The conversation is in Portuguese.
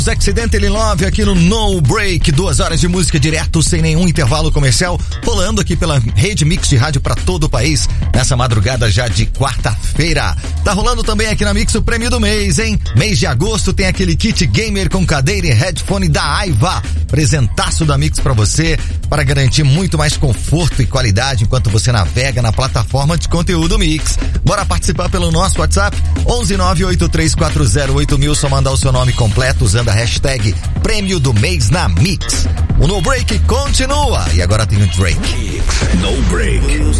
Accidental in Love aqui no No Break, 2 horas de música direto, sem nenhum intervalo comercial, rolando aqui pela Rede Mix de rádio para todo o país, nessa madrugada já de quarta-feira. Tá rolando também aqui na Mix o prêmio do mês, hein? Mês de agosto tem aquele kit gamer com cadeira e headphone da Aiva, presentaço da Mix pra você, para garantir muito mais conforto e qualidade enquanto você navega na plataforma de conteúdo Mix. Bora participar pelo nosso WhatsApp, 11983408000, só mandar o seu nome completo usando a hashtag Prêmio do Mês na Mix. O No Break continua e agora tem o Drake. No Break.